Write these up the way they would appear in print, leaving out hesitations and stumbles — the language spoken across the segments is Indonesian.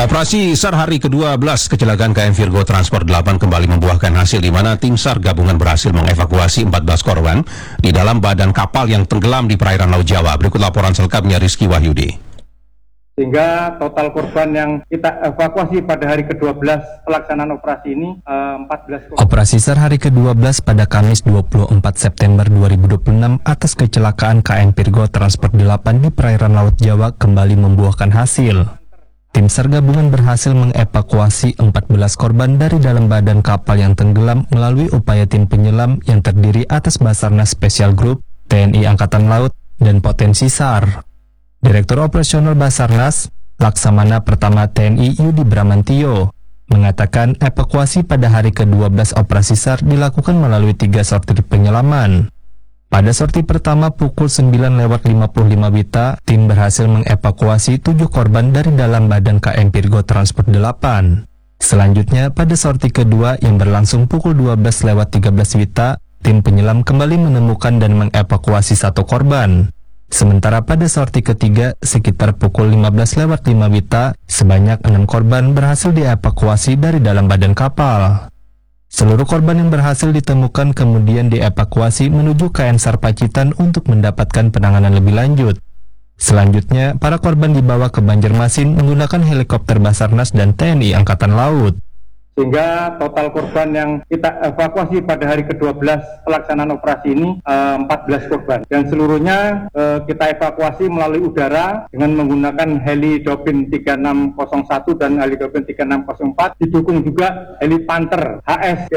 Operasi SAR hari ke-12 kecelakaan KM Virgo Transport 8 kembali membuahkan hasil di mana tim SAR gabungan berhasil mengevakuasi 14 korban di dalam badan kapal yang tenggelam di perairan Laut Jawa. Berikut laporan selengkapnya Rizky Wahyudi. Sehingga total korban yang kita evakuasi pada hari ke-12 pelaksanaan operasi ini 14 korban. Operasi SAR hari ke-12 pada Kamis 24 September 2026 atas kecelakaan KM Virgo Transport 8 di perairan Laut Jawa kembali membuahkan hasil. Tim SAR gabungan berhasil mengevakuasi 14 korban dari dalam badan kapal yang tenggelam melalui upaya tim penyelam yang terdiri atas Basarnas Special Group, TNI Angkatan Laut, dan Potensi SAR. Direktur Operasional Basarnas, Laksamana Pertama TNI Yudi Bramantio, mengatakan evakuasi pada hari ke-12 operasi SAR dilakukan melalui 3 sortir penyelaman. Pada sorti pertama pukul 9:55 WITA, tim berhasil mengevakuasi 7 korban dari dalam badan KM Virgo Transport 8. Selanjutnya, pada sorti kedua yang berlangsung pukul 12:13 WITA, tim penyelam kembali menemukan dan mengevakuasi 1 korban. Sementara pada sorti ketiga, sekitar pukul 15:05 WITA, sebanyak 6 korban berhasil dievakuasi dari dalam badan kapal. Seluruh korban yang berhasil ditemukan kemudian dievakuasi menuju KN SAR Pacitan untuk mendapatkan penanganan lebih lanjut. Selanjutnya, para korban dibawa ke Banjarmasin menggunakan helikopter Basarnas dan TNI Angkatan Laut. Sehingga total korban yang kita evakuasi pada hari ke-12 pelaksanaan operasi ini 14 korban. Dan seluruhnya kita evakuasi melalui udara dengan menggunakan heli Dolphin 3601 dan heli Dolphin 3604. Didukung juga heli Panther HS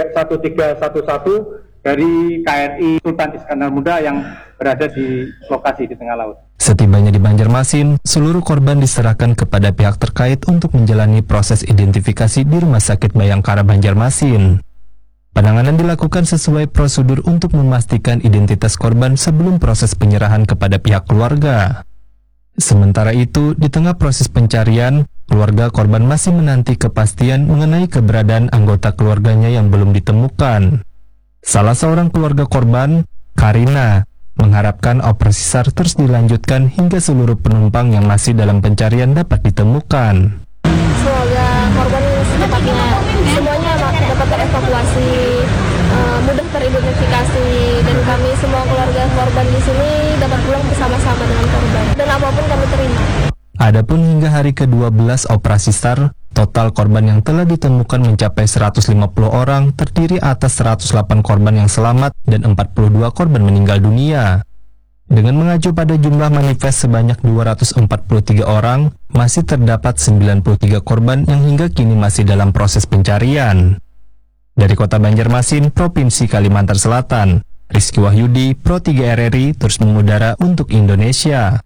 1311 dari KRI Sultan Iskandar Muda yang berada di lokasi di tengah laut. Setibanya di Banjarmasin, seluruh korban diserahkan kepada pihak terkait untuk menjalani proses identifikasi di Rumah Sakit Bayangkara Banjarmasin. Penanganan dilakukan sesuai prosedur untuk memastikan identitas korban sebelum proses penyerahan kepada pihak keluarga. Sementara itu, di tengah proses pencarian, keluarga korban masih menanti kepastian mengenai keberadaan anggota keluarganya yang belum ditemukan. Salah seorang keluarga korban, Karina, mengharapkan operasi SAR terus dilanjutkan hingga seluruh penumpang yang masih dalam pencarian dapat ditemukan. Semoga korban secepatnya semuanya dapat terevakuasi, mudah teridentifikasi, dan kami semua keluarga korban di sini dapat pulang bersama-sama dengan korban, dan apapun kami terima. Adapun hingga hari ke-12 operasi SAR, total korban yang telah ditemukan mencapai 150 orang, terdiri atas 108 korban yang selamat dan 42 korban meninggal dunia. Dengan mengacu pada jumlah manifest sebanyak 243 orang, masih terdapat 93 korban yang hingga kini masih dalam proses pencarian. Dari Kota Banjarmasin, Provinsi Kalimantan Selatan, Rizky Wahyudi, Pro 3 RRI, terus mengudara untuk Indonesia.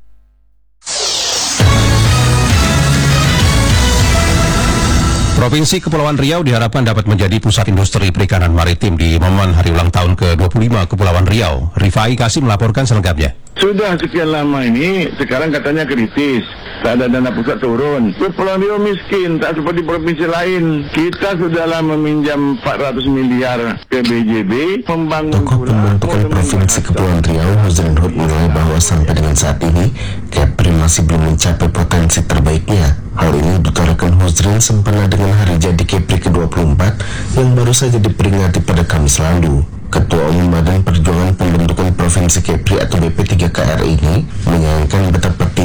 Provinsi Kepulauan Riau diharapkan dapat menjadi pusat industri perikanan maritim di momen hari ulang tahun ke-25 Kepulauan Riau. Rifai Kasim melaporkan selengkapnya. Sudah sekian lama ini, sekarang katanya kritis. Tak ada dana pusat turun. Kepulauan Riau miskin, tak seperti provinsi lain. Kita sudahlah meminjam 400 miliar ke BJB, membangun Tokoh pembentukan Provinsi Kepulauan Riau, Hozrin Hud, menilai bahwa sampai dengan saat ini, Kepri masih belum mencapai potensi terbaiknya. Hal ini diutarakan Hozrin sempena dengan hari jadi Kepri ke-24 yang baru saja diperingati pada Kamis lalu. Ketua Umum Badan Perjuangan Pembentukan Provinsi Kepri atau BP3KR ini menyayangkan betapa